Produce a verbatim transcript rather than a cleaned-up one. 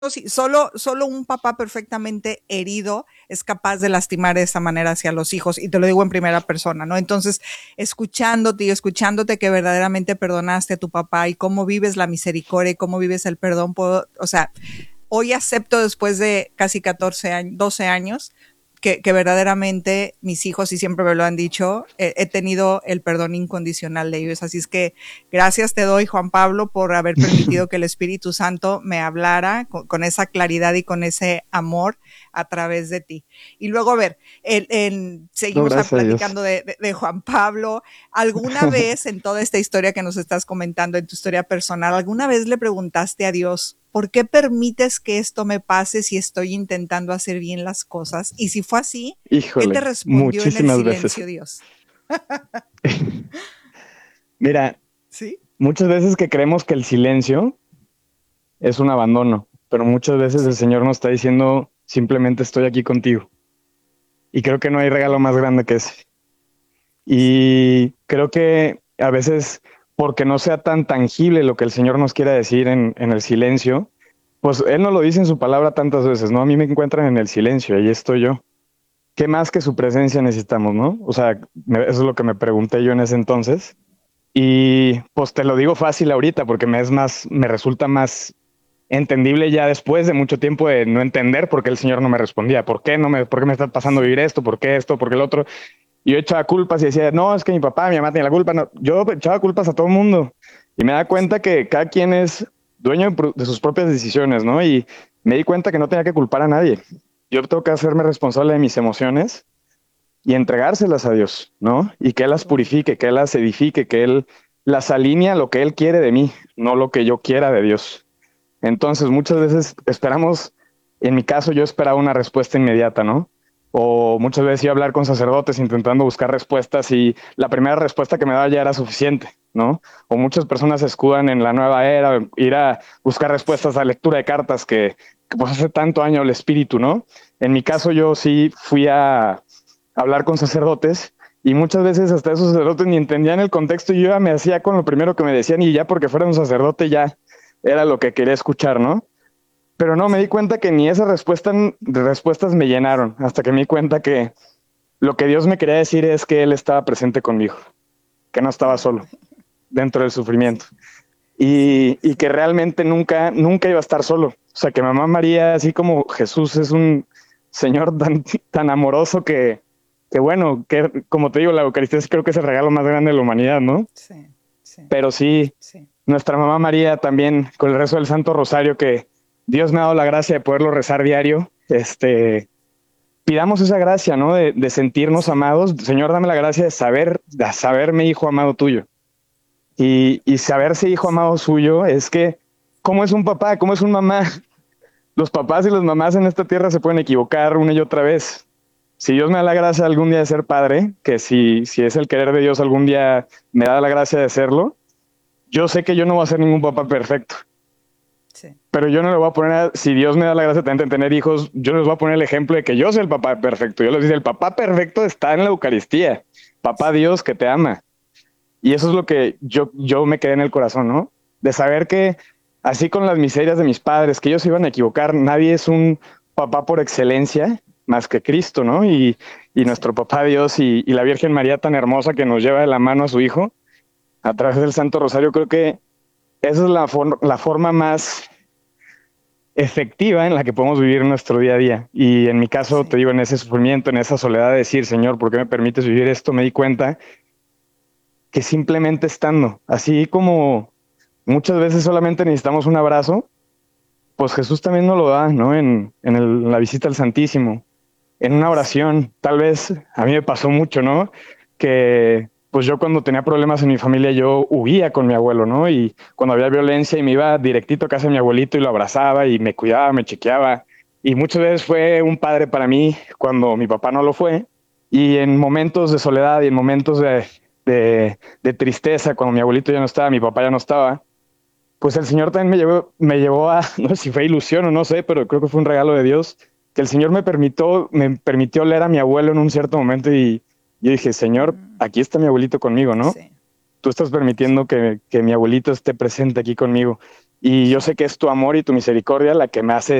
sí, solo, solo un papá perfectamente herido es capaz de lastimar de esa manera hacia los hijos, y te lo digo en primera persona, ¿no? Entonces, escuchándote y escuchándote que verdaderamente perdonaste a tu papá y cómo vives la misericordia y cómo vives el perdón, puedo, o sea, hoy acepto después de casi catorce años, doce años, que, que verdaderamente mis hijos, y siempre me lo han dicho, he, he tenido el perdón incondicional de ellos. Así es que gracias te doy, Juan Pablo, por haber permitido que el Espíritu Santo me hablara con, con esa claridad y con ese amor a través de ti. Y luego, a ver, el, el, No, seguimos gracias a Dios. platicando de, de, de Juan Pablo. ¿Alguna vez en toda esta historia que nos estás comentando, en tu historia personal, alguna vez le preguntaste a Dios, ¿por qué permites que esto me pase si estoy intentando hacer bien las cosas? Y si fue así, ¿qué te Híjole, respondió en el muchísimas veces. silencio Dios? Mira, ¿Sí? muchas veces que creemos que el silencio es un abandono, pero muchas veces el Sí. Señor nos está diciendo simplemente estoy aquí contigo. Y creo que no hay regalo más grande que ese. Sí. Y creo que a veces, porque no sea tan tangible lo que el Señor nos quiera decir en, en el silencio, pues Él nos lo dice en su palabra tantas veces, ¿no? A mí me encuentran en el silencio, ahí estoy yo. ¿Qué más que su presencia necesitamos, no? O sea, me- eso es lo que me pregunté yo en ese entonces. Y pues te lo digo fácil ahorita porque me es más, me resulta más entendible ya después de mucho tiempo de no entender por qué el Señor no me respondía. ¿Por qué no me, por qué me está pasando Sí. vivir esto? ¿Por qué esto? ¿Por qué el otro? Y yo echaba culpas y decía, no, es que mi papá, mi mamá tiene la culpa. No, yo echaba culpas a todo el mundo. Y me da Sí. cuenta que cada quien es dueño de, de sus propias decisiones, ¿no? Y me di cuenta que no tenía que culpar a nadie. Yo tengo que hacerme responsable de mis emociones y entregárselas a Dios, ¿no? Y que Él las Qué bonito. purifique, que Él las edifique, que Él las alinea a lo que Él quiere de mí, no lo que yo quiera de Dios. Entonces, muchas Qué veces esperamos, en mi caso yo esperaba una respuesta inmediata, ¿no? O muchas veces iba a hablar con sacerdotes intentando buscar respuestas y la primera respuesta que me daba ya era suficiente, ¿no? O muchas personas se escudan en la nueva era, ir a buscar respuestas a lectura de cartas que, que pues hace tanto año el espíritu, ¿no? En mi caso sí. yo sí fui a hablar con sacerdotes y muchas veces hasta esos sacerdotes ni entendían el contexto y yo ya me hacía con lo primero que me decían y ya porque fuera un sacerdote ya era lo que quería escuchar, ¿no? Pero no, me di Sí. cuenta que ni esas respuestas, respuestas me llenaron, hasta que me di cuenta que lo que Dios me quería decir es que Él estaba presente conmigo, que no estaba Oh, solo dentro del sufrimiento sí. Sí. y, y Sí. que realmente nunca, nunca iba a estar solo. O sea, que mamá María, así como Jesús es un Señor tan, tan amoroso que, que, bueno, que como te digo, la Eucaristía creo que es el regalo más grande de la humanidad, ¿no? Sí. Sí. Pero sí, Sí. nuestra mamá María también, con el rezo del Santo Rosario, que Dios me ha dado la gracia de poderlo rezar diario, este, pidamos esa gracia, ¿no? De, de sentirnos Sí. amados. Señor, dame la gracia de saber, de saberme hijo amado tuyo. Y, y saberse hijo Sí. amado suyo es que, ¿cómo es un papá? ¿Cómo es un mamá? Los papás y las mamás en esta tierra se pueden equivocar una y otra vez. Si Dios me da la gracia algún día de ser padre, que si, si es el querer de Dios algún día me da la gracia de serlo, yo sé que yo no voy a ser ningún papá perfecto. Sí. Pero yo no le voy a poner, a, si Dios me da la gracia también de tener hijos, yo les voy a poner el ejemplo de que yo soy el papá perfecto. Yo les digo, el papá perfecto está en la Eucaristía. Papá Sí. Dios que te ama. Y eso es lo que yo, yo me quedé en el corazón, ¿no? De saber que así con las miserias de mis padres, que ellos se iban a equivocar, nadie es un papá por excelencia más que Cristo, ¿no? Y, y Sí. nuestro papá Dios y, y la Virgen María tan hermosa que nos lleva de la mano a su hijo a través del Santo Rosario, creo que esa es la, for la forma más efectiva en la que podemos vivir nuestro día a día. Y en mi caso, te Sí. digo, en ese sufrimiento, en esa soledad de decir, Señor, ¿por qué me permites vivir esto? Me di cuenta que simplemente estando, así como muchas veces solamente necesitamos un abrazo, pues Jesús también nos lo da, ¿no? En, en, el, en la visita al Santísimo, en una Sí. oración. Tal vez a mí me pasó mucho, ¿no? Que pues yo cuando tenía problemas en mi familia, yo huía con mi abuelo, ¿no? Y cuando había violencia y me iba directito a casa de mi abuelito y lo abrazaba y me cuidaba, me chequeaba. Y muchas veces fue un padre para mí cuando mi papá no lo fue. Y en momentos de soledad y en momentos de, de, de tristeza, cuando mi abuelito ya no estaba, mi papá ya no estaba, pues el Señor también me llevó, me llevó a, no sé si fue ilusión o no sé, pero creo que fue un regalo de Dios, que el Señor me permitió, me permitió leer a mi abuelo en un cierto momento y yo dije, Señor, Mm, aquí está mi abuelito conmigo, ¿no? sí. Tú estás Sí. permitiendo que, que mi abuelito esté presente aquí conmigo. y yo sé que es tu amor y tu misericordia la que me hace